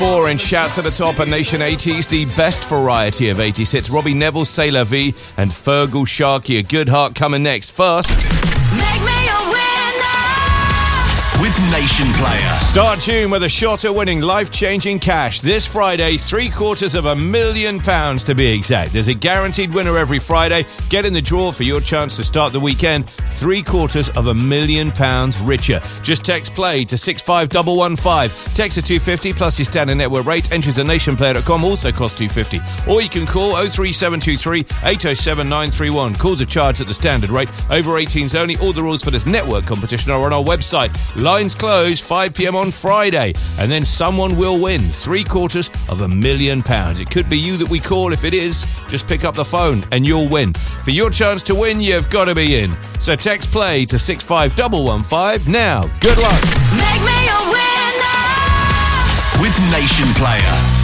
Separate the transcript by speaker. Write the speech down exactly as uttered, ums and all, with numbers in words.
Speaker 1: four and Shout to the Top and Nation eighties, the best variety of eighties hits. Robbie Neville, C'est La Vie, and Fergal Sharkey, A Good Heart coming next. First,
Speaker 2: Make me a winner
Speaker 3: with Nation Player.
Speaker 1: start June with a shot at winning life-changing cash. This Friday, three quarters of a million pounds to be exact. There's a guaranteed winner every Friday. Get in the draw for your chance to start the weekend three quarters of a million pounds richer. Just text play to six five one one five. Text to two fifty plus your standard network rate. Entries at nation player dot com also cost two fifty. Or you can call oh three seven two three eight oh seven nine three one. Calls are charged at the standard rate. Over eighteens only. All the rules for this network competition are on our website. Lines closed five p.m. on Friday. And then someone will win three quarters of a million pounds. It could be you that we call. If it is, just pick up the phone and you'll win. For your chance to win, you've got to be in. So text play to six five one one five now. Good luck.
Speaker 2: Make me a winner
Speaker 3: With Nation Player.